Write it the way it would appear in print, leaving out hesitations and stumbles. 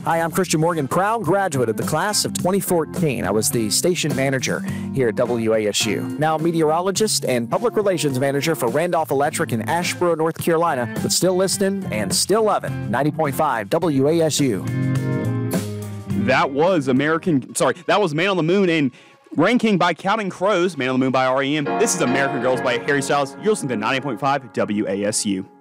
Hi, I'm Christian Morgan, proud graduate of the class of 2014. I was the station manager here at WASU. Now meteorologist and public relations manager for Randolph Electric in Asheboro, North Carolina, but still listening and still loving 90.5 WASU. That was Man on the Moon and Rain King by Counting Crows, Man on the Moon by REM. This is American Girls by Harry Styles. You're listening to 90.5 WASU.